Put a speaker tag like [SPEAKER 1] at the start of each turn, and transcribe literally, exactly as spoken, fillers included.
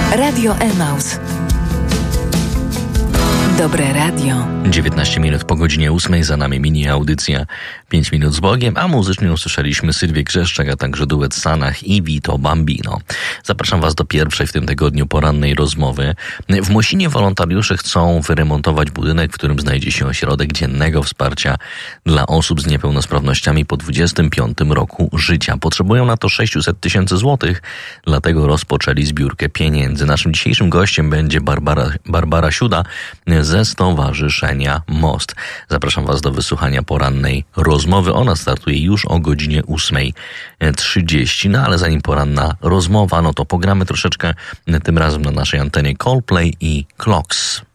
[SPEAKER 1] Radio Emaus. Dobre radio.
[SPEAKER 2] dziewiętnaście minut po godzinie ósmej, za nami mini audycja pięć minut z Bogiem, a muzycznie usłyszeliśmy Sylwię Grzeszczak, a także duet Sanach i Vito Bambino. Zapraszam Was do pierwszej w tym tygodniu porannej rozmowy. W Mosinie wolontariusze chcą wyremontować budynek, w którym znajdzie się ośrodek dziennego wsparcia dla osób z niepełnosprawnościami po dwudziestym piątym roku życia. Potrzebują na to sześćset tysięcy złotych, dlatego rozpoczęli zbiórkę pieniędzy. Naszym dzisiejszym gościem będzie Barbara, Barbara Siuda ze Stowarzyszenia Most. Zapraszam Was do wysłuchania porannej rozmowy. Ona startuje już o godzinie ósmej trzydzieści. No ale zanim poranna rozmowa, no to pogramy troszeczkę tym razem na naszej antenie Coldplay i Clocks.